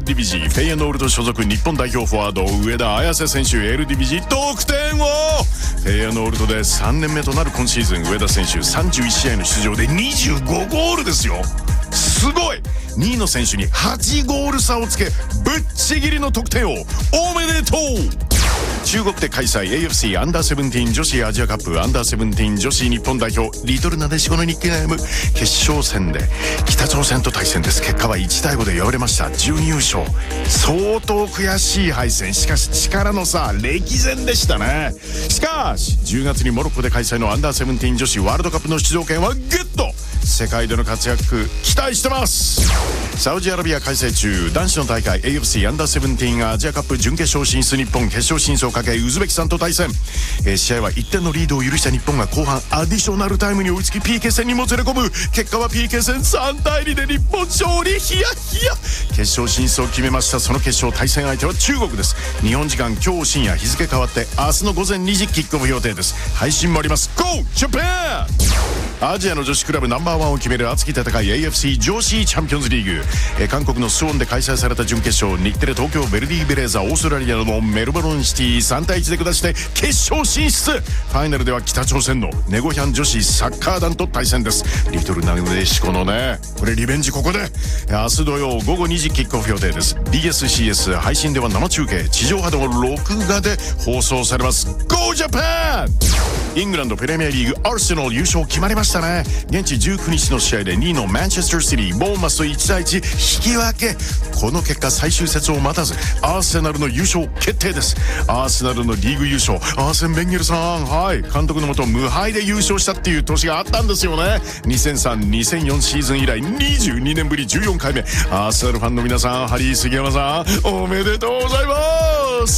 ディビジーフェイエノールト所属日本代表フォワード上田綺世選手 L ディビジ得点をフェイエノールトで3年目となる今シーズン、上田選手31試合の出場で25ゴールですよ。すごい。2位の選手に8ゴール差をつけぶっちぎりの得点をおめでとう。中国で開催 AFC アンダーセブンティーン女子アジアカップアンダーセブンティーン女子日本代表リトルなでしこのニックネーム決勝戦で北朝鮮と対戦です。結果は1対5で敗れました。準優勝、相当悔しい敗戦。しかし力の差歴然でしたね。しかし10月にモロッコで開催のアンダーセブンティーン女子ワールドカップの出場権はグッと世界での活躍期待してます。サウジアラビア開催中男子の大会 AFC アンダーセブンティーンアジアカップ準決勝進出、日本決勝進出をかけウズベキスタンと対戦。試合は1点のリードを許した日本が後半アディショナルタイムに追いつき PK 戦にもずれ込む。結果は PK 戦3対2で日本勝利。ヒヤヒヤ。決勝進出を決めました。その決勝対戦相手は中国です。日本時間今日深夜日付変わって明日の午前2時キックオフ予定です。配信もあります。 Go Japan。アジアの女子クラブナンバーワンを決める熱き戦い AFC 女子チャンピオンズリーグ、韓国のスウォンで開催された準決勝、日テレ東京ヴェルディベレーザオーストラリアのメルボルンシティ3対1で下して決勝進出。ファイナルでは北朝鮮のネゴヒャン女子サッカー団と対戦です。リトルなでしこのね、これリベンジここで。明日土曜午後2時キックオフ予定です。 BSCS 配信では生中継、地上波でも録画で放送されます。 Go Japan。イングランドプレミアリーグアーセナル優勝決まりましたね。現地19日の試合で2位のマンチェスターシティボーンマスと1対1引き分け。この結果最終節を待たずアーセナルの優勝決定です。アーセナルのリーグ優勝、アーセン・ベンゲルさん、はい、監督のもと無敗で優勝したっていう年があったんですよね。2003-2004シーズン以来22年ぶり14回目。アーセナルファンの皆さん、ハリー杉山さんおめでとうございます。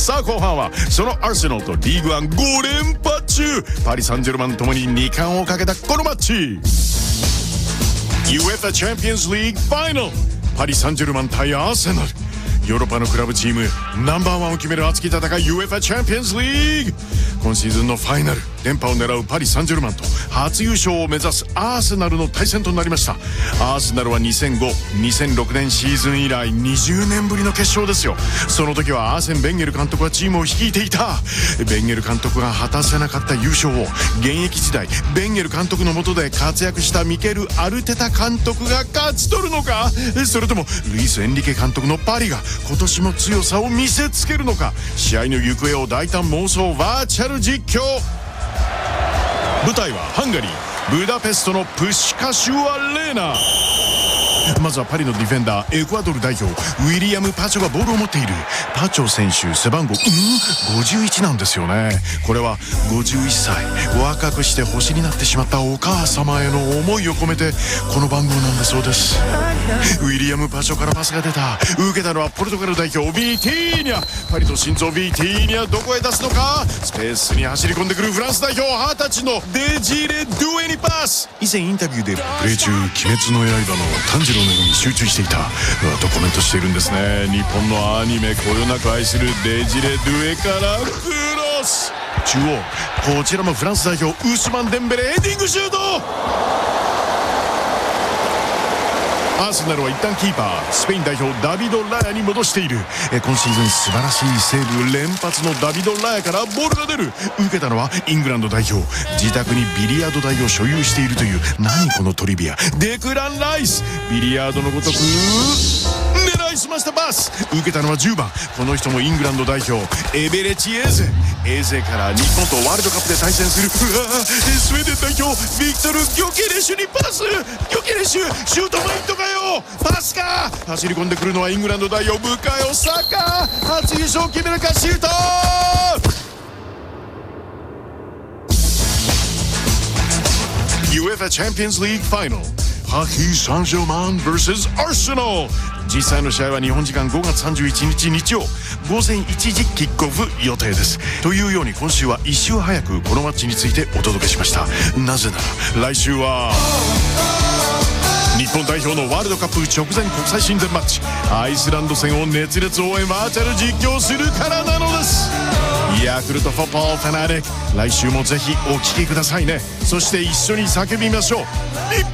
さあ後半はそのアーセナルとリーグワン5連覇中パリ・サンジェルマンともに2冠をかけたこのマッチ、 UEFA チャンピオンズリーグファイナル、パリ・サンジェルマン対アーセナル。ヨーロッパのクラブチームナンバーワンを決める熱き戦い UEFA チャンピオンズリーグ。今シーズンのファイナル連覇を狙うパリ・サンジェルマンと初優勝を目指すアーセナルの対戦となりました。アーセナルは2005-2006年シーズン以来20年ぶりの決勝ですよ。その時はアーセン・ベンゲル監督はチームを率いていた。ベンゲル監督が果たせなかった優勝を現役時代ベンゲル監督の下で活躍したミケル・アルテタ監督が勝ち取るのか、それともルイス・エンリケ監督のパリが今年も強さを見せつけるのか。試合の行方を大胆妄想バーチャル実況。舞台はハンガリーブダペストのプシカシュアレーナ。まずはパリのディフェンダーエクアドル代表ウィリアム・パチョがボールを持っている。パチョ選手背番号51なんですよね。これは51歳若くして星になってしまったお母様への思いを込めてこの番号なんだそうです。ウィリアム・パチョからパスが出た。受けたのはポルトガル代表ビティーニャ。パリと心臓ビティーニャどこへ出すのか。スペースに走り込んでくるフランス代表20歳のデジレ・ドゥエにパス。以前インタビューでプレー中鬼滅の刃の炭治郎のように集中していたとコメントしているんですね。日本のアニメこよなく愛するデジレ・ドゥエからクロス中央、こちらもフランス代表ウスマン・デンベレヘディングシュート。アーセナルは一旦キーパースペイン代表ダビド・ラヤに戻している。今シーズン素晴らしいセーブ連発のダビド・ラヤからボールが出る。受けたのはイングランド代表、自宅にビリヤード台を所有しているという何このトリビア、デクラン・ライス。ビリヤードのごとく狙いすましたパス。受けたのは10番、この人もイングランド代表エベレチエーゼ。エーゼから日本とワールドカップで対戦するスウェーデン代表ビクトル・ギョケレシュにパス。ギョケレシュシュートポイントかよ、パスか。走り込んでくるのはイングランド代表ブカヨ・サカ。初優勝決めるかシュート。UEFA Champions League Final パリ・サンジェルマン vs アーセナル。実際の試合は日本時間5月31日日曜午前1時キックオフ予定です。というように今週は1週早くこのマッチについてお届けしました。なぜなら来週は日本代表のワールドカップ直前国際親善マッチアイスランド戦を熱烈応援バーチャル実況するからなのです。ヤクルトフォットボールファナリック、来週もぜひお聞きくださいね。そして一緒に叫びましょう。